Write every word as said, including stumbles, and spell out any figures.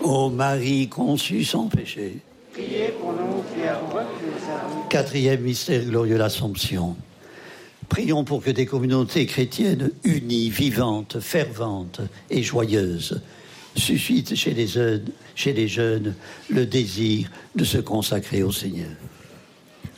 Ô Marie conçue sans péché. Priez pour nous qui avons reçu le salut. Quatrième mystère glorieux, l'Assomption. Prions pour que des communautés chrétiennes unies, vivantes, ferventes et joyeuses suscitent chez les jeunes, chez les jeunes le désir de se consacrer au Seigneur.